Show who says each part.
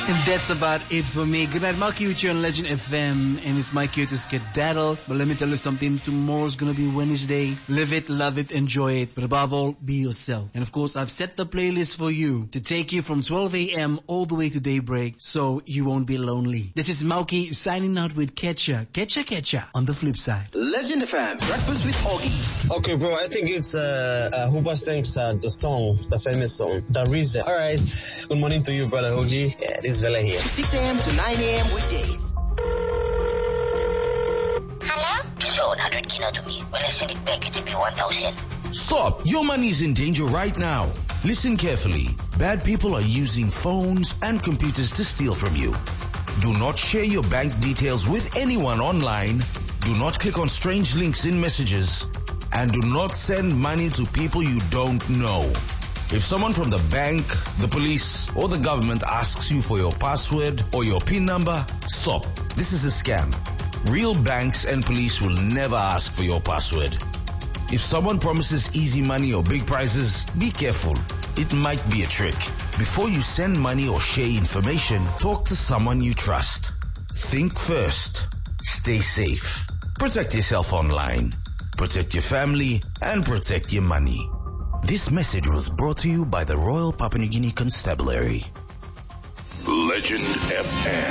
Speaker 1: And that's about it for me. Good night, Marky with you on Legend FM. And it's my cue to skedaddle. But let me tell you something. Tomorrow's gonna be Wednesday. Live it, love it, enjoy it. But above all, be yourself. And of course, I've set the playlist for you to take you from 12 a.m. all the way to daybreak so you won't be lonely. This is Mauki signing out with Ketcha. Ketcha on the flip side.
Speaker 2: Legend FM, Breakfast with Augie.
Speaker 3: Okay, bro, I think it's Hoopas Thanks, the song, the famous song, The Reason. Alright, good morning to you, brother Hoji. Yeah, this is Vela here.
Speaker 2: 6 a.m. to 9 a.m. weekdays.
Speaker 4: Hello? You owe 100 kilo to me. Well, I send it back. It will be 1,000.
Speaker 5: Stop! Your money is in danger right now. Listen carefully. Bad people are using phones and computers to steal from you. Do not share your bank details with anyone online. Do not click on strange links in messages. And do not send money to people you don't know. If someone from the bank, the police, or the government asks you for your password or your PIN number, stop. This is a scam. Real banks and police will never ask for your password. If someone promises easy money or big prizes, be careful. It might be a trick. Before you send money or share information, talk to someone you trust. Think first. Stay safe. Protect yourself online. Protect your family and protect your money. This message was brought to you by the Royal Papua New Guinea Constabulary.
Speaker 6: Legend FM.